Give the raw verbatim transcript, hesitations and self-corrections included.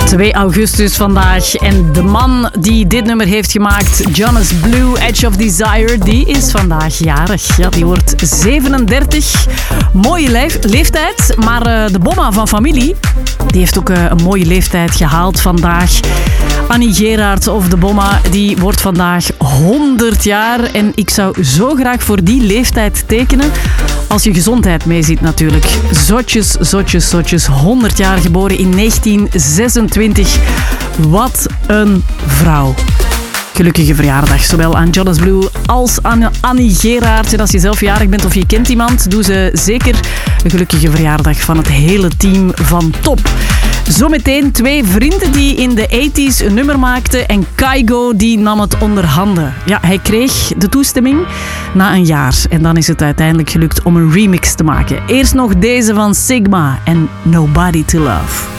twee augustus vandaag. En de man die dit nummer heeft gemaakt, Jonas Blue, Edge of Desire, die is vandaag jarig. Ja, die wordt zevenendertig. Mooie leef- leeftijd, maar uh, de bomma van familie, die heeft ook uh, een mooie leeftijd gehaald vandaag. Annie Gerard of de bomma, die wordt vandaag honderd jaar. En ik zou zo graag voor die leeftijd tekenen, als je gezondheid meeziet natuurlijk. Zotjes, zotjes, zotjes. honderd jaar, geboren in negentien zesentwintig. Wat een vrouw. Gelukkige verjaardag, zowel aan Jonas Blue als aan Annie Gerard. En als je zelf jarig bent of je kent iemand, doe ze zeker een gelukkige verjaardag van het hele team van Top. Zometeen twee vrienden die in de tachtiger een nummer maakten en Kygo die nam het onder handen. Ja, hij kreeg de toestemming na een jaar en dan is het uiteindelijk gelukt om een remix te maken. Eerst nog deze van Sigma en Nobody to Love.